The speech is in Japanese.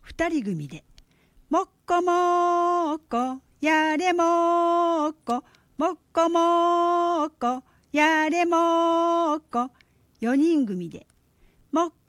二人組でもっこもっこやれもっこもっこもっこやれもっこ。四人組でもっ